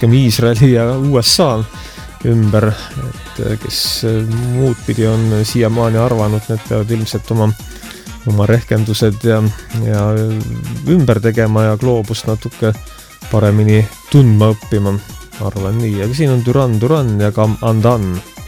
rohkem Iisraeli ja USA ümber, et kes muud pidi on siiamaani arvanud, need peavad ilmselt oma rehkendused ja ümber tegema ja gloobust natuke paremini tundma õppima, arvan nii. Aga siin on Duran ja ka Andan.